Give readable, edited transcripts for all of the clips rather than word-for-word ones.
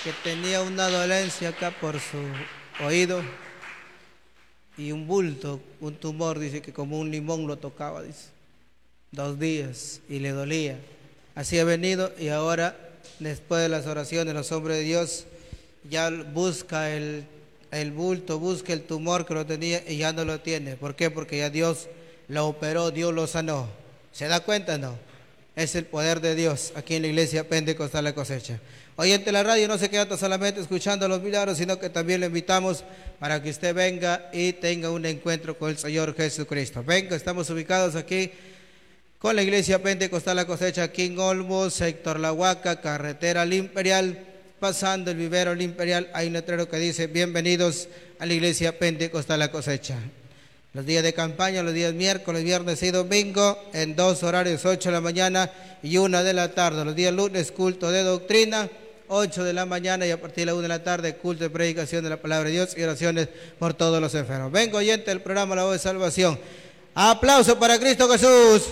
que tenía una dolencia acá por su oído y un bulto, un tumor, dice que como un limón lo tocaba, dice, 2 días y le dolía. Así ha venido y ahora, después de las oraciones de los hombres de Dios, ya busca el bulto, busca el tumor que lo tenía y ya no lo tiene. ¿Por qué? Porque ya Dios lo operó, Dios lo sanó. ¿Se da cuenta? No. Es el poder de Dios aquí en la iglesia Pentecostal La Cosecha. Oyente de la radio, no se queda solamente escuchando los milagros, sino que también le invitamos para que usted venga y tenga un encuentro con el Señor Jesucristo. Venga, estamos ubicados aquí con la iglesia Pentecostal La Cosecha, aquí en Olmos, sector La Huaca, carretera al Imperial, pasando el vivero al Imperial. Hay un letrero que dice: bienvenidos a la iglesia Pentecostal La Cosecha. Los días de campaña, los días miércoles, viernes y domingo, en 2 horarios, 8 de la mañana y 1 de la tarde. Los días lunes, culto de doctrina, 8 de la mañana, y a partir de la 1 de la tarde, culto de predicación de la palabra de Dios y oraciones por todos los enfermos. Vengo oyente del programa La Voz de Salvación. Aplauso para Cristo Jesús.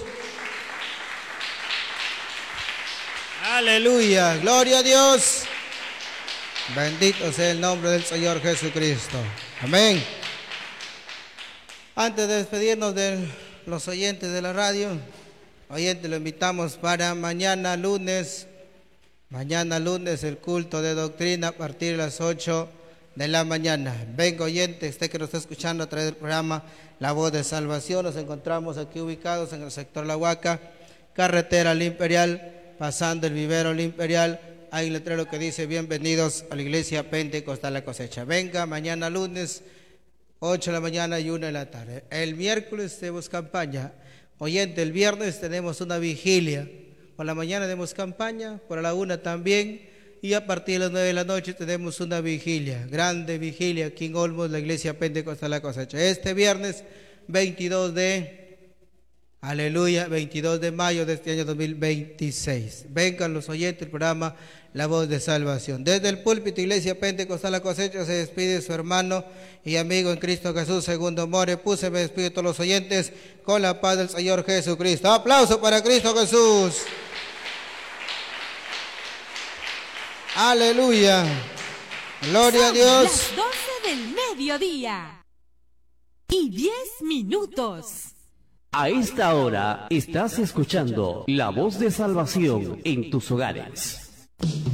Aleluya, gloria a Dios. Bendito sea el nombre del Señor Jesucristo. Amén. Antes de despedirnos de los oyentes de la radio, oyentes, lo invitamos para mañana lunes el culto de doctrina a partir de las 8 de la mañana. Venga oyente, usted que nos está escuchando a través del programa La Voz de Salvación, nos encontramos aquí ubicados en el sector La Huaca, carretera al Imperial, pasando el vivero al Imperial. Hay un letrero que dice: bienvenidos a la iglesia Pentecostal La Cosecha. Venga mañana lunes, 8 de la mañana y 1 de la tarde. El miércoles tenemos campaña. Oyente, el viernes tenemos una vigilia. Por la mañana tenemos campaña, por la 1 también. Y a partir de las 9 de la noche tenemos una vigilia, grande vigilia aquí en Olmos, la iglesia Pentecostal La Cosecha. Este viernes 22 de mayo de este año 2026. Vengan los oyentes del programa La Voz de Salvación. Desde el púlpito Iglesia Pentecostal La Cosecha se despide su hermano y amigo en Cristo Jesús, Segundo More. Me despido de todos los oyentes con la paz del Señor Jesucristo. Aplauso para Cristo Jesús. Aleluya. Gloria a Dios. Las 12 del mediodía y 10 minutos. A esta hora estás escuchando La Voz de Salvación en tus hogares.